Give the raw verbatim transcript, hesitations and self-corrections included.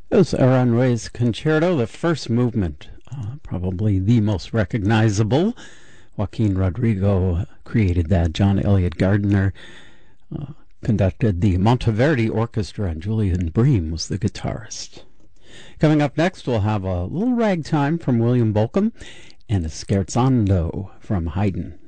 It was Aranjuez Concerto, the first movement, uh, probably the most recognizable. Joaquin Rodrigo created that. John Elliott Gardner uh, conducted the Monteverdi Orchestra, and Julian Bream was the guitarist. Coming up next, we'll have a little ragtime from William Bolcom and a scherzando from Haydn.